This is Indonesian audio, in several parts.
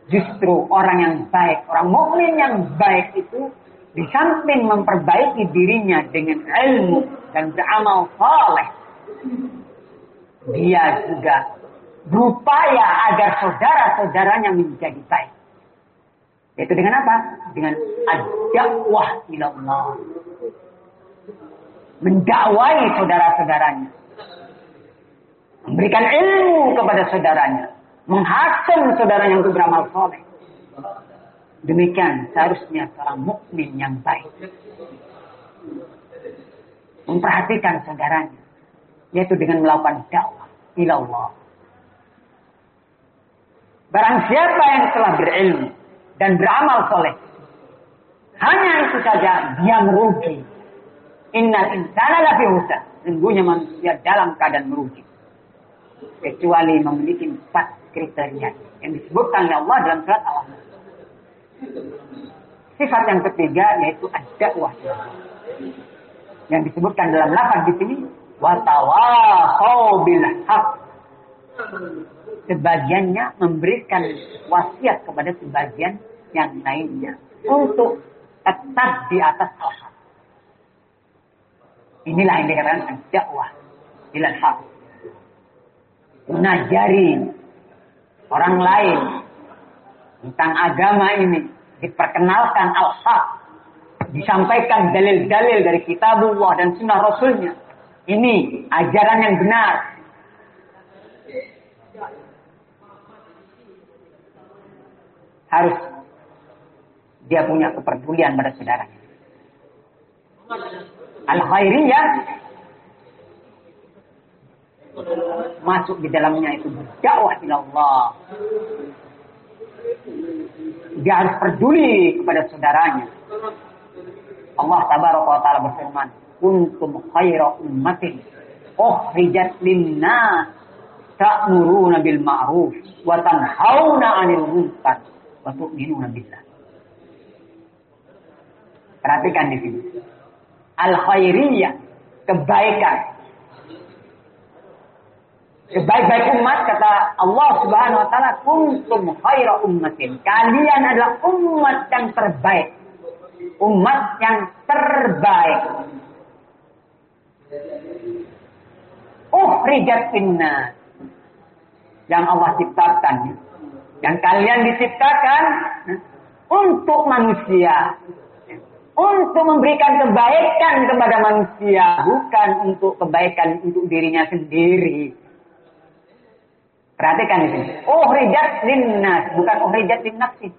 Justru orang yang baik, orang mukmin yang baik itu di samping memperbaiki dirinya dengan ilmu dan beramal saleh, dia juga berupaya agar saudara-saudaranya menjadi baik. Yaitu dengan apa? Dengan ad-da'wah ila Allah. Mendakwai saudara-saudaranya. Memberikan ilmu kepada saudaranya. Menghasam saudaranya untuk beramal saleh. Demikian seharusnya seorang mukmin yang baik. Memperhatikan saudaranya. Yaitu dengan melakukan dakwah ila Allah. Barang siapa yang telah berilmu dan beramal soleh, hanya itu saja dia merugi. Innal insana lafi khusr. Sesungguhnya manusia dalam keadaan merugi. Kecuali memiliki 4 kriteria yang disebutkan oleh Allah dalam surat Al-Ahzab. Sifat yang ketiga yaitu ad-da'wah. Yang disebutkan dalam lafaz di sini wa tawasau bil haqq. Sebagiannya memberikan wasiat kepada sebagian yang lainnya untuk tetap di atas al-haq. Inilah yang dikatakan ad-da'wah ilal haq. Mengajari orang lain tentang agama ini, diperkenalkan al-haq, disampaikan dalil-dalil dari kitabullah dan sunnah rasulnya. Ini ajaran yang benar. Harus dia punya kepedulian pada saudaranya. Al-khairiyah masuk di dalamnya itu dakwah ila Allah. Dia harus peduli kepada saudaranya. Allah tabaraka wa taala berfirman, "Kuntum khaira ummatin ukhrijat lin-nas ta'muruna bil ma'ruf wa tanhauna 'anil munkar wa tu'minuna billah." Perhatikan di sini. Al-khairiyah, kebaikan. Sebaik-baik umat kata Allah Subhanahu wa taala, kuntum khaira ummatin. Kalian adalah umat yang terbaik. Umat yang terbaik. Ukhrijat linnas. Yang Allah ciptakan. Yang kalian diciptakan untuk manusia. Untuk memberikan kebaikan kepada manusia. Bukan untuk kebaikan untuk dirinya sendiri. Perhatikan di sini. Ukhrijat linnas, bukan ukhrijat linnafsi.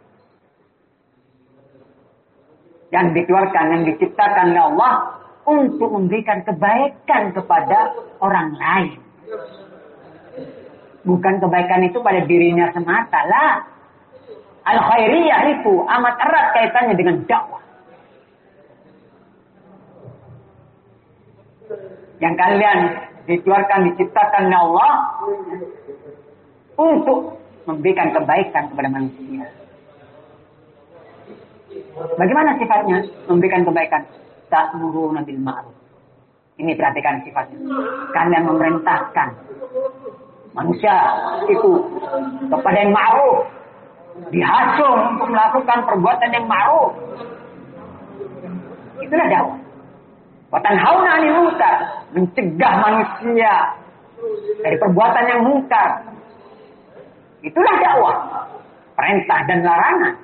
Yang dikeluarkan, yang diciptakan oleh Allah untuk memberikan kebaikan kepada orang lain. Bukan kebaikan itu pada dirinya semata lah. Al-khairiyah itu amat erat kaitannya dengan dakwah. Yang kalian dikeluarkan, diciptakan oleh Allah untuk memberikan kebaikan kepada manusia. Bagaimana sifatnya memberikan kebaikan? Ta'muruna bil ma'ruf. Ini perhatikan sifatnya. Kalian memerintahkan manusia itu kepada yang ma'ruf. Dihasung untuk melakukan perbuatan yang ma'ruf. Itulah dakwah. Wa tanhauna 'anil munkar. Mencegah manusia dari perbuatan yang mungkar. Itulah dakwah. Perintah dan larangan.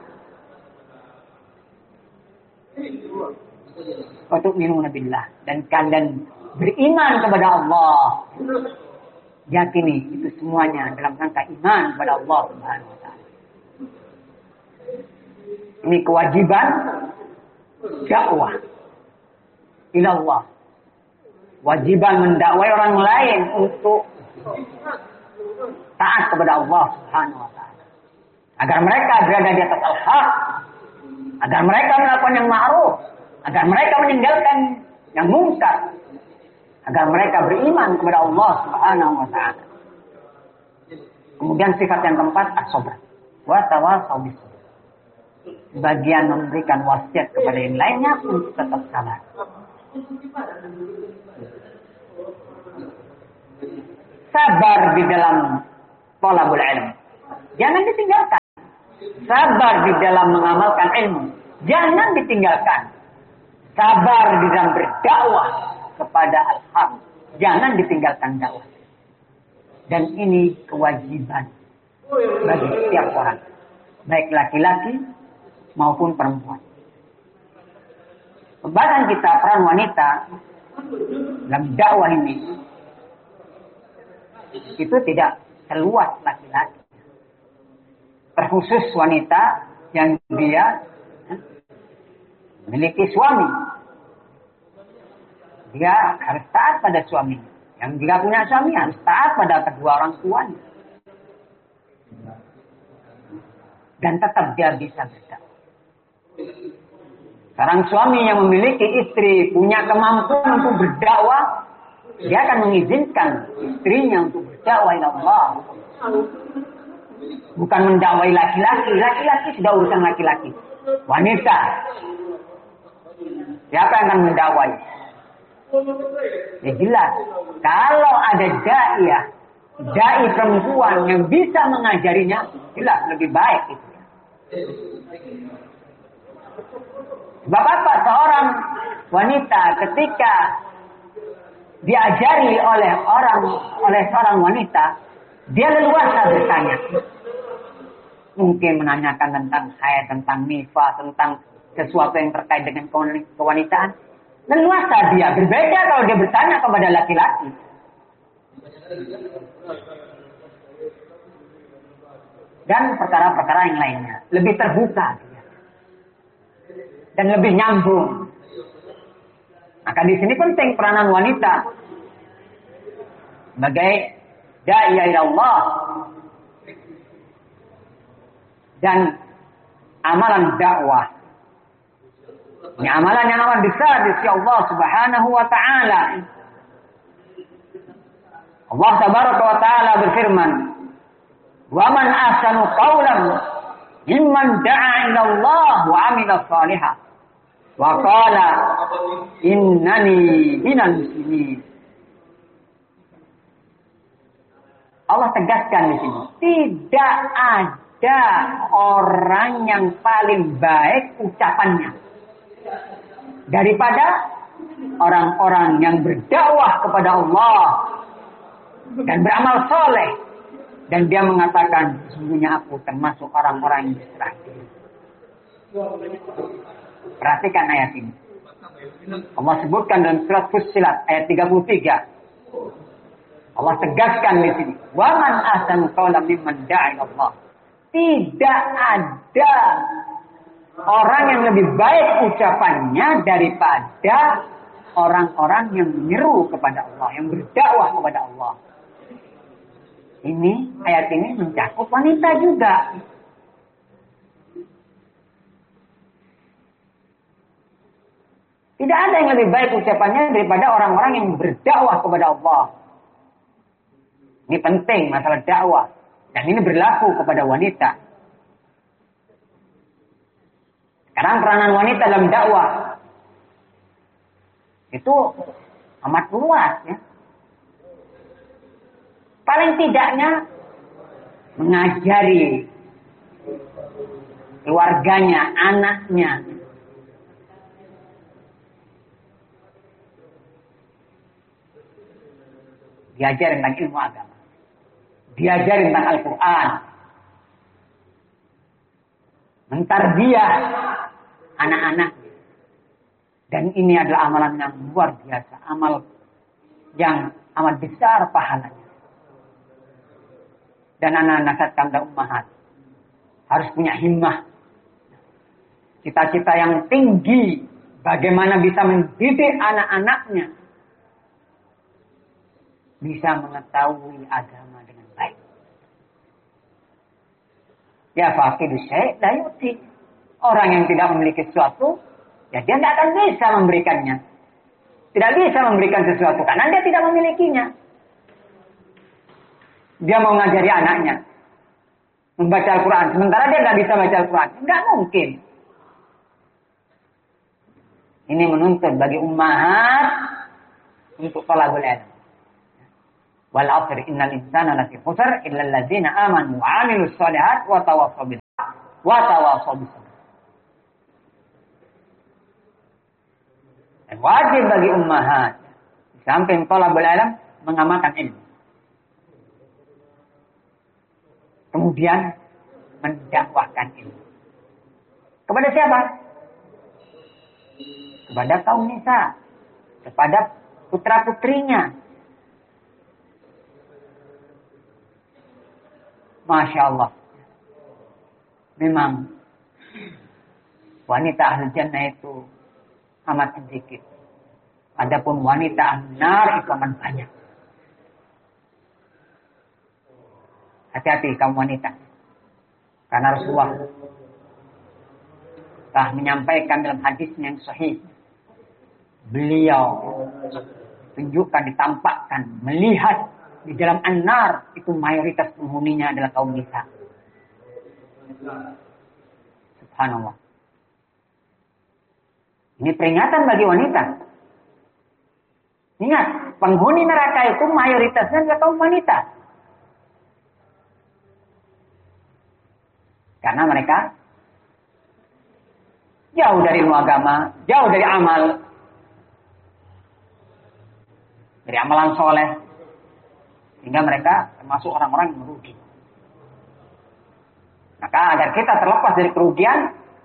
Wa tu'minuna billah. Dan kalian beriman kepada Allah. Yakini itu semuanya dalam rangka iman kepada Allah Subhanahu wa taala. Ini kewajiban dakwah ila Allah. Wajiban mendakwai orang lain untuk taat kepada Allah Subhanahu wa taala. Agar mereka berada di atas al-haq. Agar mereka melakukan yang ma'ruf. Agar mereka meninggalkan yang munkar. Agar mereka beriman kepada Allah Subhanahu wa taala. Kemudian sifat yang keempat as-sabr. Wa tawasau bis sabr. Bagian memberikan wasiat kepada yang lainnya untuk tetap sabar. Sabar di dalam thalabul ilm. Jangan ditinggalkan. Sabar di dalam mengamalkan ilmu. Jangan ditinggalkan. Sabar di dalam berdakwah kepada al-haq. Jangan ditinggalkan dakwah. Dan ini kewajiban bagi setiap orang. Baik laki-laki maupun perempuan. Pembahasan kita peran wanita dalam dakwah ini itu tidak seluas laki-laki. Terkhusus wanita yang dia memiliki suami. Dia harus taat pada suaminya. Yang tidak punya suami harus taat pada kedua orang tuanya. Dan tetap dia bisa berdakwah. Seorang suami yang memiliki istri punya kemampuan untuk berdakwah, dia akan mengizinkan istrinya untuk berdakwah ila Allah. Bukan mendakwai laki-laki. Laki-laki sudah urusan laki-laki. Wanita. Siapa yang akan mendakwai? Ya jelas. Kalau ada dai perempuan yang bisa mengajarinya, jelas lebih baik itu. Sebab apa? Seorang wanita ketika diajari oleh seorang wanita, dia leluasa bertanya. Mungkin menanyakan tentang haid, tentang nifas, tentang sesuatu yang terkait dengan kewanitaan. Leluasa dia. Berbeda kalau dia bertanya kepada laki-laki. Dan perkara-perkara yang lainnya. Lebih terbuka. Dan lebih nyambung. Maka di sini penting peranan wanita. Sebagai da'i ila Allah. Dan amalan dakwah. Ini amalan yang amat besar di sisi Allah Subhanahu wa taala. Allah Tabaraka wa taala berfirman, "Wa man ahsanu qawlan mimman da'a ila Allah wa 'amila shalihan wa qala innani minal muslimin." Allah tegaskan di sini, tidak ada orang yang paling baik ucapannya daripada orang-orang yang berdakwah kepada Allah dan beramal soleh, dan dia mengatakan, sesungguhnya aku termasuk orang-orang yang berserah diri. Perhatikan ayat ini. Allah sebutkan dalam surat Fussilat ayat 33. Allah tegaskan di sini, wa man ahsanu qawlan mimman da'a ila Allah. Tidak ada orang yang lebih baik ucapannya daripada orang-orang yang menyeru kepada Allah, yang berdakwah kepada Allah. Ini, ayat ini mencakup wanita juga. Tidak ada yang lebih baik ucapannya daripada orang-orang yang berdakwah kepada Allah. Ini penting masalah dakwah. Dan ini berlaku kepada wanita. Sekarang peranan wanita dalam dakwah itu amat luas ya. Paling tidaknya mengajari keluarganya, anaknya. Diajar tentang ilmu agama. Diajar tentang Al-Quran. Mentarbiyah anak-anak. Dan ini adalah amalan yang luar biasa. Amal yang amat besar pahalanya. Dan anak-anak satkam ummahat harus punya himmah. Cita-cita yang tinggi. Bagaimana bisa mendidik anak-anaknya. Bisa mengetahui agama dengan baik. Ya faqidu syai' la yu'ti. Orang yang tidak memiliki sesuatu, ya dia tidak akan bisa memberikannya. Tidak bisa memberikan sesuatu karena dia tidak memilikinya. Dia mau ngajari anaknya membaca Al-Quran, sementara dia tidak bisa baca Al-Quran. Tidak mungkin. Ini menuntut bagi ummahat untuk talabul ilm. Wal 'asri innal insana lafi khusr illa alladzina amanu wa 'amilus shalihat wa tawassaw bil haqq wa tawassaw bis sabr. Dan wajib bagi ummahat di samping thalabul ilm mengamalkan ilmu. Kemudian mendakwahkan ilmu. Kepada siapa? Kepada kaum nisa, kepada putra-putrinya. Masya Allah. Memang wanita ahli jannah itu amat sedikit. Adapun wanita ahli nar itu amat banyak. Hati-hati kaum wanita. Karena Rasulullah telah menyampaikan dalam hadisnya yang sahih. Beliau tunjukkan, ditampakkan, melihat di dalam an-nar itu mayoritas penghuninya adalah kaum nisa. Subhanallah. Ini peringatan bagi wanita. Ingat, penghuni neraka itu mayoritasnya adalah kaum wanita. Karena mereka jauh dari ilmu agama, jauh dari amal, dari amalan soleh, sehingga mereka termasuk orang-orang yang merugi. Maka agar kita terlepas dari kerugian,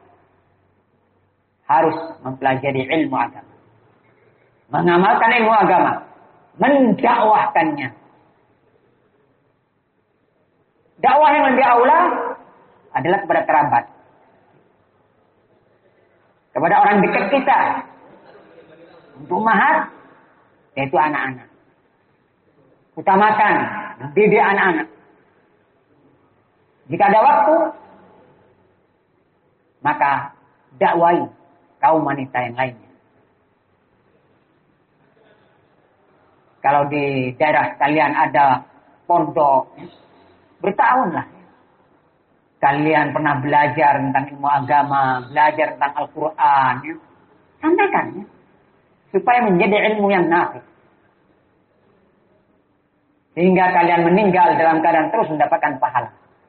harus mempelajari ilmu agama, mengamalkan ilmu agama, mendakwahkannya. Dakwah yang lebih aula adalah kepada kerabat, kepada orang dekat kita, untuk ummahat, yaitu anak-anak. Utamakan mendidik anak-anak. Jika ada waktu, maka dakwai kaum wanita yang lainnya. Kalau di daerah kalian ada pondok, bertahunlah kalian pernah belajar tentang ilmu agama, belajar tentang Al-Quran, ya. Sampaikan, ya. Supaya menjadi ilmu yang nafi. Sehingga kalian meninggal dalam keadaan terus mendapatkan pahala.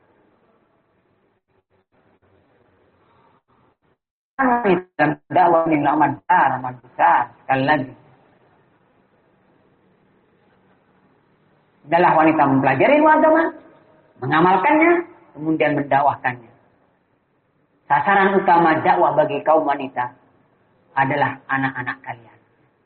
Dalam dakwah ini amat besar, sekali lagi. Adalah wanita mempelajari ilmu agama, mengamalkannya, kemudian mendakwahkannya. Sasaran utama dakwah bagi kaum wanita adalah anak-anak kalian.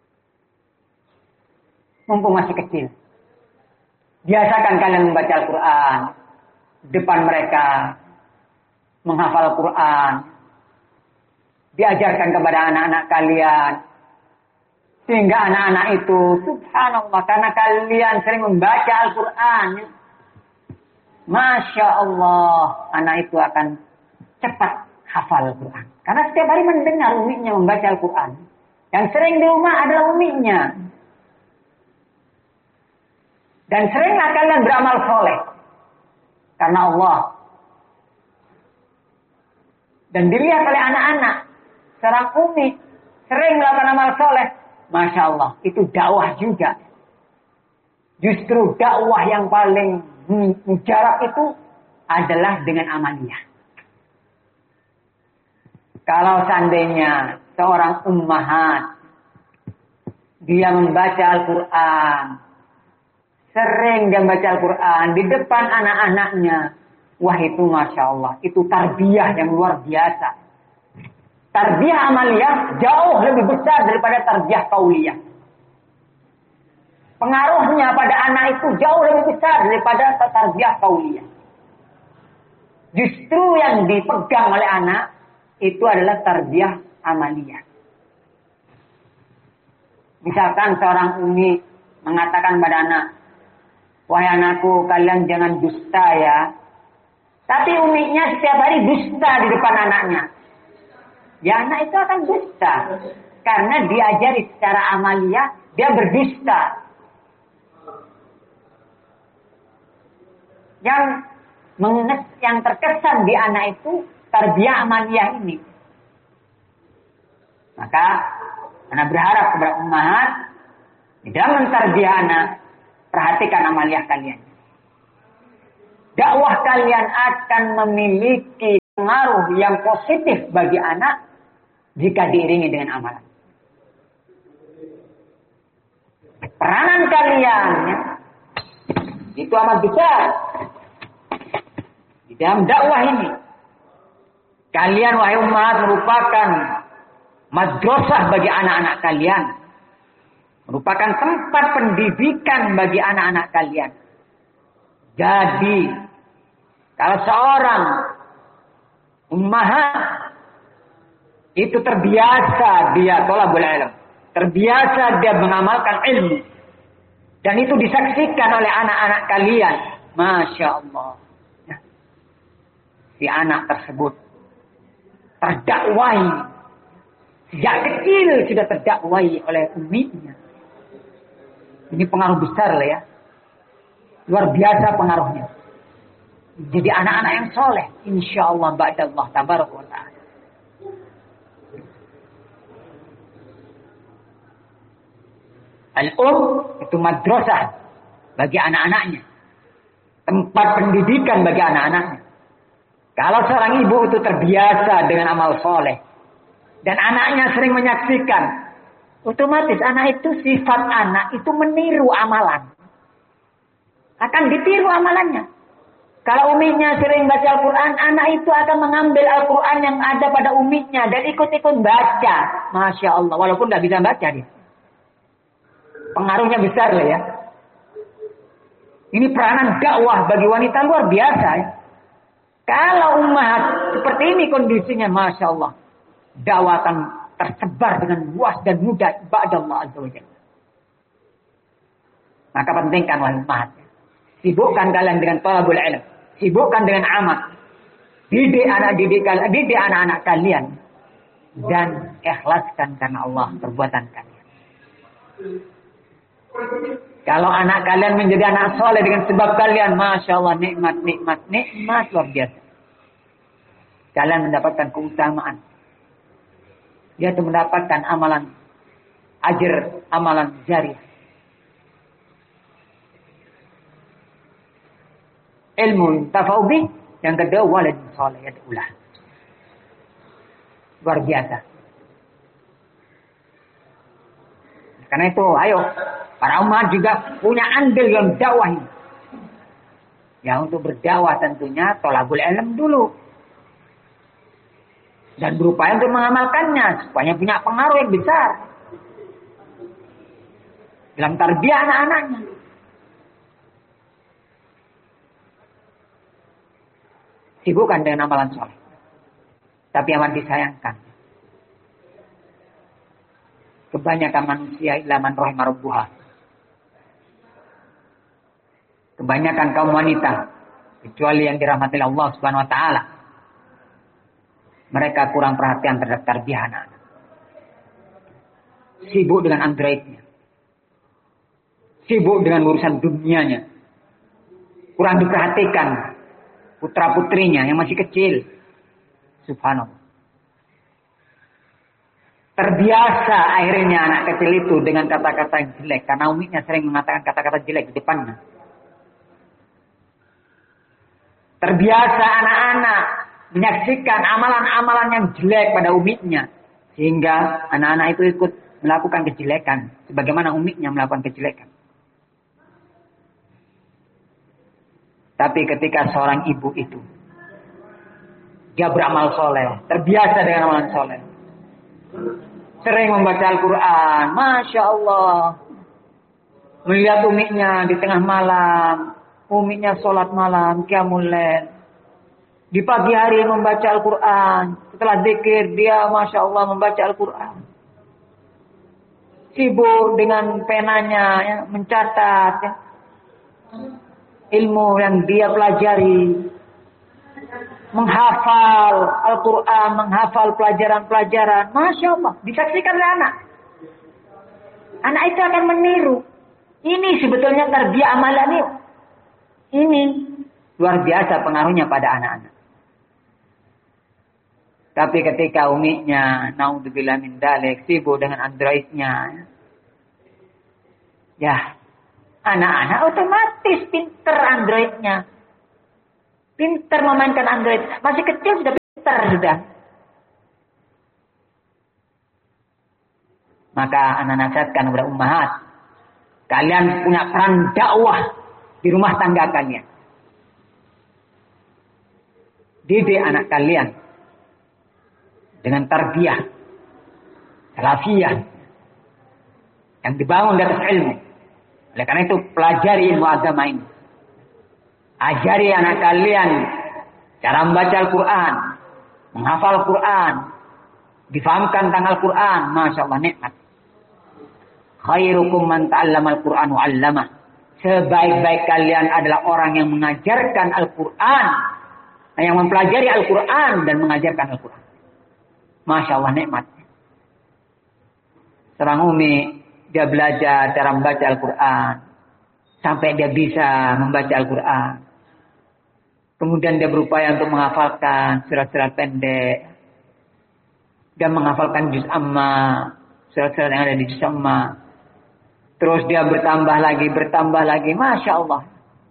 Mumpung masih kecil, biasakan kalian membaca Al-Quran depan mereka, menghafal Al-Quran, diajarkan kepada anak-anak kalian, sehingga anak-anak itu, subhanallah, karena kalian sering membaca Al-Quran, Masya Allah, anak itu akan cepat hafal Al-Quran. Karena setiap hari mendengar uminya membaca Al-Quran. Yang sering di rumah adalah uminya. Dan seringlah kalian beramal soleh. Karena Allah. Dan dilihat oleh anak-anak. Seorang umi sering melakukan amal soleh. Masya Allah, itu dakwah juga. Justru dakwah yang paling mujarab itu adalah dengan amaliyah. Kalau seandainya seorang ummahat dia membaca Al-Quran, sering dia membaca Al-Quran di depan anak-anaknya, wah itu Masya Allah, itu tarbiyah yang luar biasa. Tarbiyah amaliyah jauh lebih besar daripada tarbiyah qauliyah. Pengaruhnya pada anak itu jauh lebih besar daripada tarbiyah qauliyah. Justru yang dipegang oleh anak itu adalah tarbiyah amaliyah. Misalkan seorang umi mengatakan pada anak, wahai anakku, kalian jangan dusta ya. Tapi uminya setiap hari dusta di depan anaknya. Ya anak itu akan dusta. Karena diajari secara amaliyah, dia berdusta. Yang terkesan di anak itu tarbiyah amaliyah ini. Maka anak berharap kepada ummahat di dalam mentarbiyah anak, perhatikan amaliyah kalian. Dakwah kalian akan memiliki pengaruh yang positif bagi anak jika diiringi dengan amalan. Peranan kalian ya, itu amat besar di dalam dakwah ini. Kalian wahai umat merupakan madrasah bagi anak-anak kalian. Merupakan tempat pendidikan bagi anak-anak kalian. Jadi, kalau seorang ummahat itu terbiasa dia thalabul ilm, terbiasa dia mengamalkan ilmu, dan itu disaksikan oleh anak-anak kalian, masya Allah, si anak tersebut terdakwai sejak kecil, sudah terdakwai oleh umminya. Ini pengaruh besar lah ya. Luar biasa pengaruhnya. Jadi anak-anak yang soleh. InsyaAllah ba'dallah tabaraka wa ta'ala. Al-Um itu madrasah bagi anak-anaknya. Tempat pendidikan bagi anak-anaknya. Kalau seorang ibu itu terbiasa dengan amal soleh. Dan anaknya sering menyaksikan. Otomatis anak itu, sifat anak itu meniru amalan. Akan ditiru amalannya. Kalau uminya sering baca Al-Quran, anak itu akan mengambil Al-Quran yang ada pada uminya dan ikut-ikut baca. Masya Allah, walaupun tidak bisa baca dia. Pengaruhnya besar lah ya. Ini peranan dakwah bagi wanita luar biasa ya. Kalau umat seperti ini kondisinya, Masya Allah, dakwah akan tersebar dengan luas dan mudah ba'dallah azza wa jalla. Maka pentingkan wahai umat. Sibukkan kalian dengan thalabul ilm. Sibukkan dengan amal. Didik anak-anak kalian. Dan ikhlaskan karena Allah perbuatan kalian. Kalau anak kalian menjadi anak soleh dengan sebab kalian, Masya Allah, nikmat luar biasa. Kalian mendapatkan keutamaan. Yaitu mendapatkan amalan ajr, amalan jariah. Ilmu tafawbi, yang kedua walad saleh yad'ulah. Luar biasa. Karena itu, ayo para umat juga punya andil yang dakwah ini. Ya, untuk berdakwah tentunya thalabul ilm dulu. Dan berupaya untuk mengamalkannya supaya punya pengaruh yang besar dalam tarbiyah anak-anaknya. Sibukkan dengan amalan soleh. Tapi amat disayangkan. Kebanyakan manusia ilaman rahimah rabbuha. Kebanyakan kaum wanita, kecuali yang dirahmati Allah Subhanahu wa taala, mereka kurang perhatian terhadap tarbiyah anak. Sibuk dengan androidnya. Sibuk dengan urusan dunianya. Kurang diperhatikan putra-putrinya yang masih kecil. Subhanallah. Terbiasa akhirnya anak kecil itu dengan kata-kata yang jelek. Karena uminya sering mengatakan kata-kata jelek di depannya. Terbiasa anak-anak menyaksikan amalan-amalan yang jelek pada uminya. Sehingga anak-anak itu ikut melakukan kejelekan. Sebagaimana uminya melakukan kejelekan. Tapi ketika seorang ibu itu, dia beramal soleh. Terbiasa dengan amalan soleh. Sering membaca Al-Quran. Masya Allah. Melihat uminya di tengah malam. Uminya sholat malam. Qiyamul lail. Di pagi hari membaca Al-Quran. Setelah zikir dia Masya Allah membaca Al-Quran. Sibuk dengan penanya ya, mencatat ya, ilmu yang dia pelajari. Menghafal Al-Quran, menghafal pelajaran-pelajaran. Masya Allah, disaksikan oleh anak. Anak itu akan meniru. Ini sebetulnya tarbiyah amalan ini. Luar biasa pengaruhnya pada anak-anak. Tapi ketika uminya, naudzubillah min dzalik, sibuk dengan androidnya. Ya, anak-anak otomatis pinter androidnya. Pinter memainkan android. Masih kecil sudah sudah. Maka anak nasihatkan kepada ummahat, kalian punya peran dakwah di rumah tangga kalian. Didik anak kalian dengan tarbiyah salafiyah yang dibangun dari atas ilmu. Oleh karena itu pelajari ilmu agama ini. Ajari anak kalian cara membaca Al-Quran, menghafal Al-Quran, difahamkan tentang Al-Quran. Masya Allah, nikmat. Khairukum man ta'allama Al-Quran wa 'allamah. Sebaik-baik kalian adalah orang yang mengajarkan Al-Quran, yang mempelajari Al-Quran dan mengajarkan Al-Quran. Masya Allah, nikmat. Seorang umi, dia belajar cara membaca Al-Quran sampai dia bisa membaca Al-Quran. Kemudian dia berupaya untuk menghafalkan surat-surat pendek dan menghafalkan juz amma, surat-surat yang ada di juz amma. Terus dia bertambah lagi, Masya Allah.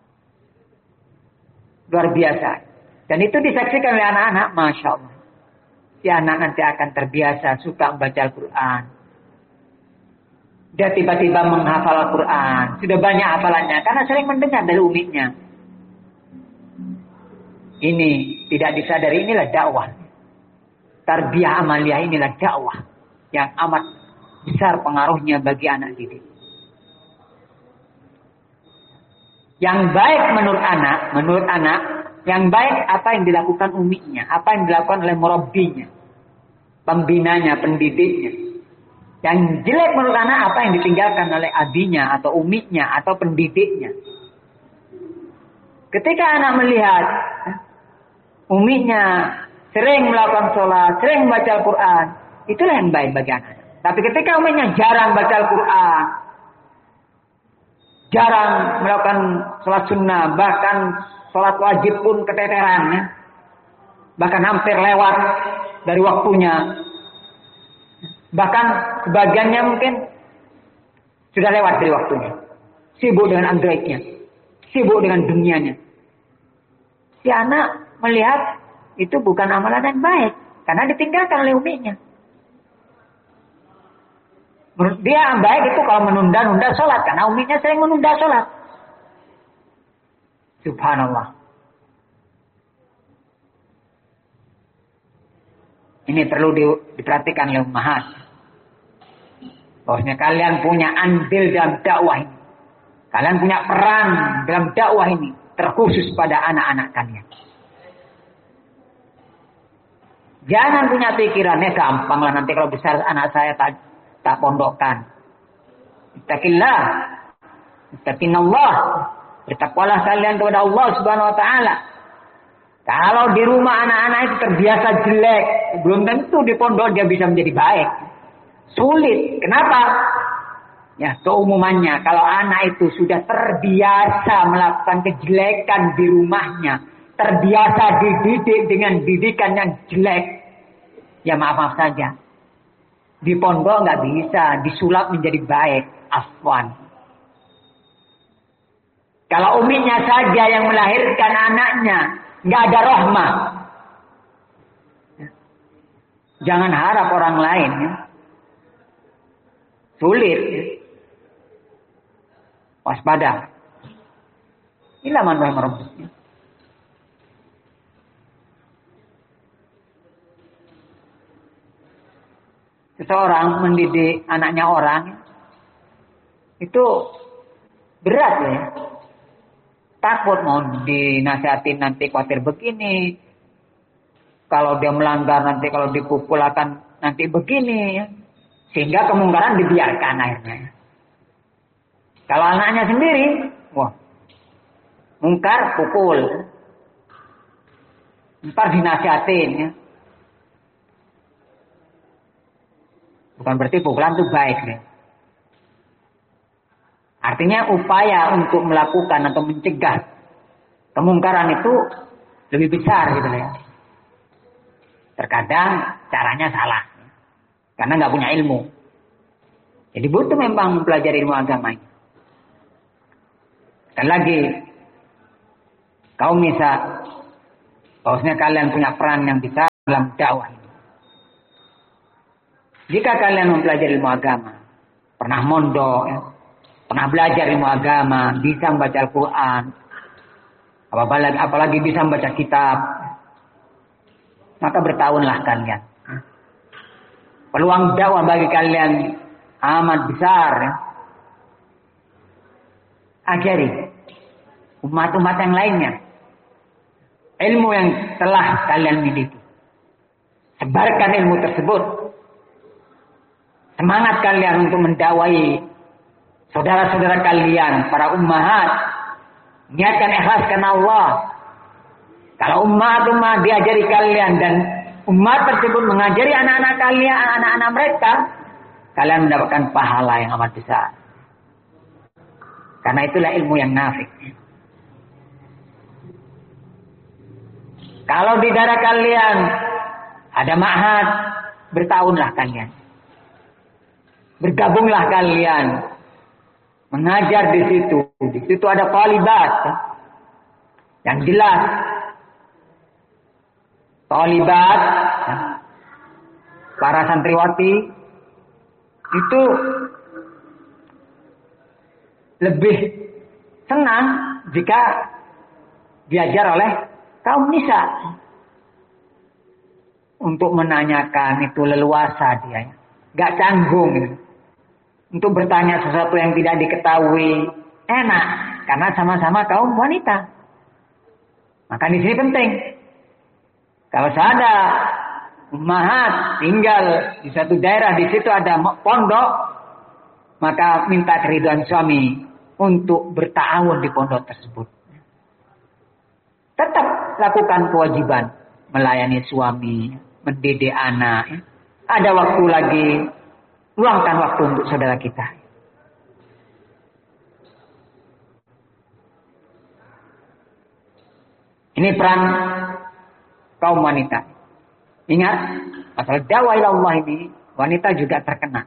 Luar biasa. Dan itu disaksikan oleh anak-anak, Masya Allah. Si anak nanti akan terbiasa suka membaca Al-Quran. Dia tiba-tiba menghafal Al-Quran. Sudah banyak hafalannya karena sering mendengar dari uminya. Ini tidak disadari, inilah dakwah. Tarbiyah amaliyah inilah dakwah yang amat besar pengaruhnya bagi anak didik. Yang baik menurut anak, yang baik apa yang dilakukan uminya, apa yang dilakukan oleh murabbinya, pembinanya, pendidiknya. Yang jelek menurut anak apa yang ditinggalkan oleh abinya atau uminya atau pendidiknya. Ketika anak melihat uminya sering melakukan sholat, sering membaca Al-Quran, itulah yang baik bagi anak. Tapi ketika uminya jarang baca Al-Quran, jarang melakukan sholat sunnah, bahkan sholat wajib pun keteteran, ya. Bahkan hampir lewat dari waktunya. Bahkan sebagiannya mungkin sudah lewat dari waktunya. Sibuk dengan Androidnya. Sibuk dengan dunianya. Si anak melihat itu bukan amalan yang baik. Karena ditinggalkan oleh uminya. Menurut dia yang baik itu kalau menunda-nunda sholat. Karena uminya sering menunda sholat. Subhanallah. Ini perlu diperhatikan oleh ummahat. Bahwasanya kalian punya andil dalam dakwah ini. Kalian punya peran dalam dakwah ini. Terkhusus pada anak-anak kalian. Jangan punya pikirannya gampang lah nanti kalau besar anak saya tak pondokkan. Ittaqillah. Ittaqinallah. Bertakwalah kalian kepada Allah Subhanahu wa taala. Kalau di rumah anak-anak itu terbiasa jelek, belum tentu di pondok dia bisa menjadi baik. Sulit. Kenapa? Ya, keumumannya kalau anak itu sudah terbiasa melakukan kejelekan di rumahnya, terbiasa dididik dengan didikan yang jelek, ya maaf saja. Di pondok nggak bisa disulap menjadi baik, afwan. Kalau uminya saja yang melahirkan anaknya, nggak ada rahmah. Jangan harap orang lain. Ya. Sulit. Ya. Waspada. Inilah manfaat merebutnya. Seseorang mendidik anaknya orang itu berat ya. Takut mau dinasihatin nanti khawatir begini. Kalau dia melanggar nanti kalau dipukul akan nanti begini ya. Sehingga kemungkaran dibiarkan akhirnya. Kalau anaknya sendiri, wah. Mungkar pukul. Ntar dinasihatin ya. Bukan berarti pukulan itu baik ya. Artinya upaya untuk melakukan atau mencegah kemungkaran itu lebih besar gitu ya. Terkadang caranya salah. Karena nggak punya ilmu. Jadi butuh memang mempelajari ilmu agama ini. Dan lagi, kaum nisa, bahwasanya kalian punya peran yang besar dalam dakwah ini. Jika kalian mempelajari ilmu agama, pernah mondok, ya, pernah belajar ilmu agama, bisa membaca Al-Quran, apalagi bisa membaca kitab, maka bertahunlah kalian. Peluang dakwah bagi kalian amat besar. Ya. Ajari umat-umat yang lainnya ilmu yang telah kalian miliki. Sebarkan ilmu tersebut. Semangat kalian untuk mendakwai saudara-saudara kalian, para ummahat. Niatkan ikhlas karena Allah. Kalau umat diajari kalian dan umat tersebut mengajari anak-anak kalian, anak-anak mereka, kalian mendapatkan pahala yang amat besar. Karena itulah ilmu yang nafi'. Kalau di daerah kalian ada ma'had, bertahunlah kalian. Bergabunglah kalian. Mengajar di situ. Di situ ada thalibat. Yang jelas. Thalibat. Para santriwati. Itu lebih senang jika diajar oleh kaum nisa. Untuk menanyakan itu leluasa dia. Gak canggung. Untuk bertanya sesuatu yang tidak diketahui. Enak. Karena sama-sama kaum wanita. Maka di sini penting. Kalau ada ummahat tinggal di satu daerah, di situ ada pondok, maka minta keriduan suami untuk berta'awun di pondok tersebut. Tetap lakukan kewajiban melayani suami, mendidik anak. Ada waktu lagi, luangkan waktu untuk saudara kita. Ini peran kaum wanita. Ingat, masalah dakwah ila Allah ini, wanita juga terkena.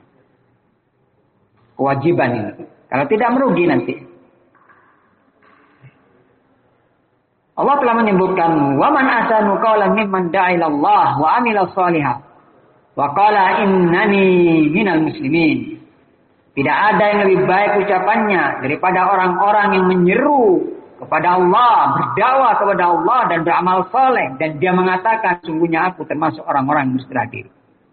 Kewajiban ini. Kalau tidak merugi nanti. Allah telah menyebutkan, "Wa man ahsanu qawlan mimman da'a ila Allah wa 'amila shalihan wa qala innani minal muslimin." Tidak ada yang lebih baik ucapannya daripada orang-orang yang menyeru kepada Allah, berdakwah kepada Allah dan beramal saleh, dan dia mengatakan, sungguhnya aku termasuk orang-orang yang berserah diri.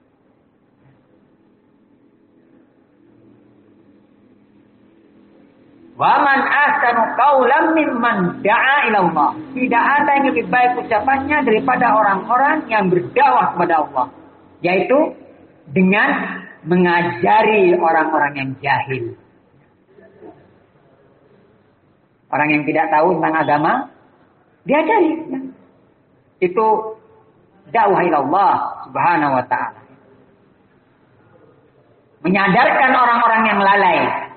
Wa man ahsanu qawlan mimman da'a ila Allah. Tidak ada yang lebih baik ucapannya daripada orang-orang yang berdakwah kepada Allah, yaitu dengan mengajari orang-orang yang jahil. Orang yang tidak tahu tentang agama, diajari. Itu dakwah ila Allah Subhanahu wa ta'ala. Menyadarkan orang-orang yang lalai.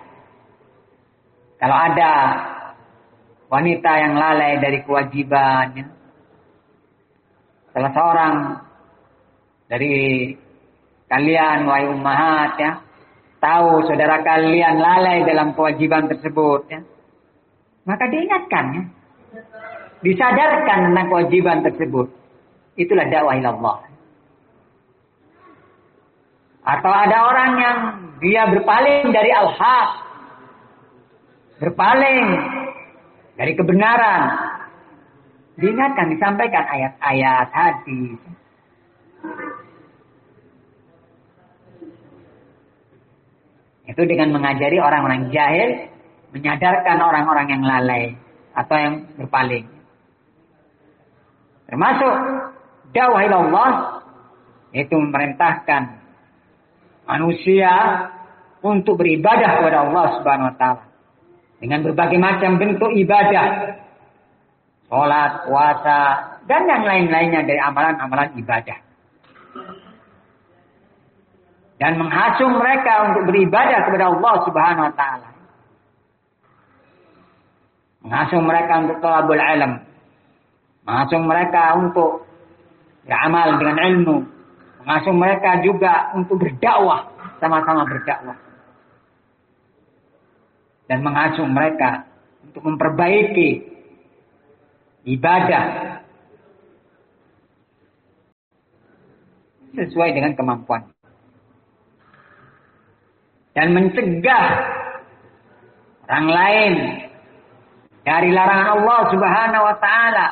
Kalau ada wanita yang lalai dari kewajiban, salah seorang dari kalian, wahai ummahat, ya, tahu saudara kalian lalai dalam kewajiban tersebut, ya, maka diingatkan, ya, disadarkan tentang kewajiban tersebut. Itulah dakwah ila Allah. Atau ada orang yang dia berpaling dari al-haq, berpaling dari kebenaran, diingatkan, disampaikan ayat-ayat, hadis. Itu dengan mengajari orang-orang jahil, menyadarkan orang-orang yang lalai atau yang berpaling. Termasuk dakwah ila Allah, itu memerintahkan manusia untuk beribadah kepada Allah Subhanahu wa ta'ala dengan berbagai macam bentuk ibadah, sholat, puasa, dan yang lain-lainnya dari amalan-amalan ibadah. Dan menghasung mereka untuk beribadah kepada Allah Subhanahu wa ta'ala. Menghasung mereka untuk thalabul ilm. Menghasung mereka untuk beramal dengan ilmu. Menghasung mereka juga untuk berdakwah, sama-sama berdakwah. Dan menghasung mereka untuk memperbaiki ibadah sesuai dengan kemampuan. Dan mencegah orang lain dari larangan Allah Subhanahu wa taala.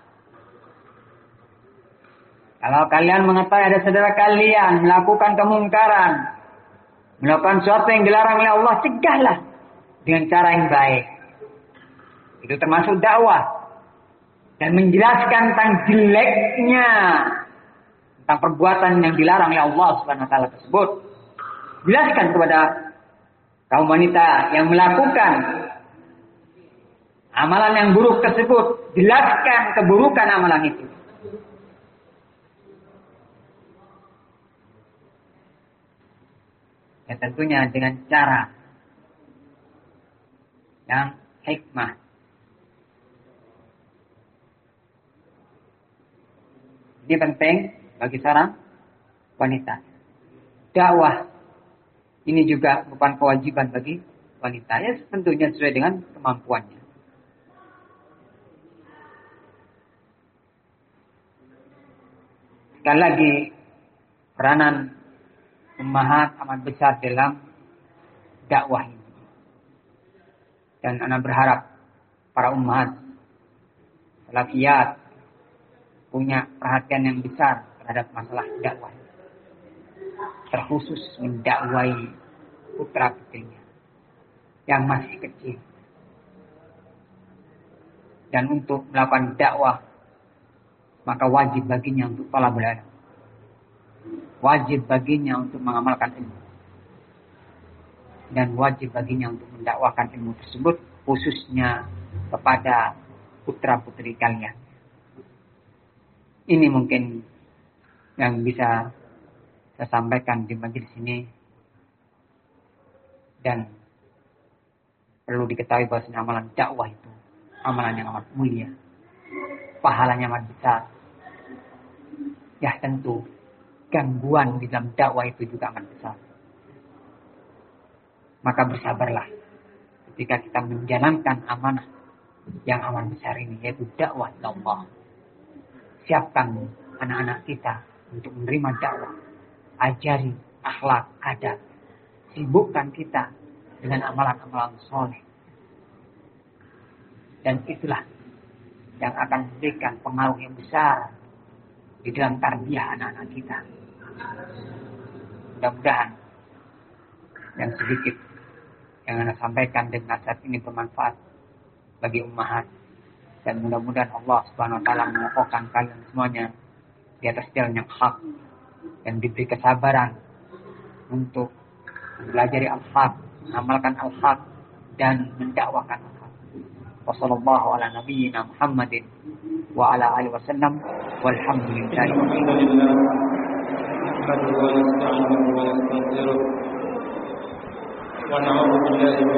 Kalau kalian mengetahui ada saudara kalian melakukan kemungkaran, melakukan sesuatu yang dilarang oleh Allah, cegahlah dengan cara yang baik. Itu termasuk dakwah. Dan menjelaskan tentang jeleknya, tentang perbuatan yang dilarang oleh Allah Subhanahu wa taala tersebut. Jelaskan kepada kaum wanita yang melakukan amalan yang buruk tersebut. Jelaskan keburukan amalan itu. Ya tentunya dengan cara yang hikmah. Ini penting bagi seorang wanita. Dakwah ini juga merupakan kewajiban bagi wanita. Ya tentunya sesuai dengan kemampuannya. Sekali lagi, peranan ummahat amat besar dalam dakwah ini. Dan anak berharap para ummahat salafiyat punya perhatian yang besar terhadap masalah dakwah. Terkhusus mendakwai putra putrinya yang masih kecil. Dan untuk melakukan dakwah, maka wajib baginya untuk talabul ilm. Wajib baginya untuk mengamalkan ilmu. Dan wajib baginya untuk mendakwakan ilmu tersebut khususnya kepada putra putri kalian. Ini mungkin yang bisa saya sampaikan di majelis ini. Dan perlu diketahui bahwa amalan dakwah itu amalan yang amat mulia. Pahalanya amat besar. Ya tentu gangguan di dalam dakwah itu juga amat besar. Maka bersabarlah ketika kita menjalankan amanah yang amat besar ini, yaitu dakwah Allah. Siapkan anak-anak kita untuk menerima dakwah. Ajari akhlak, adab. Sibukkan kita dengan amalan-amalan soleh. Dan itulah yang akan memberikan pengaruh yang besar di dalam tarbiyah anak-anak kita. Mudah-mudahan yang sedikit yang Anda sampaikan dan nasihat ini bermanfaat bagi ummahat. Dan mudah-mudahan Allah Subhanahu wa taala mengokohkan kalian semuanya di atas jalan yang hak dan diberi kesabaran untuk mempelajari al-haq, mengamalkan al-haq dan mendakwakan al-haq. Wassallallahu ala nabiyyina Muhammadin wa ala alihi wasallam walhamdulillahi rabbil alamin.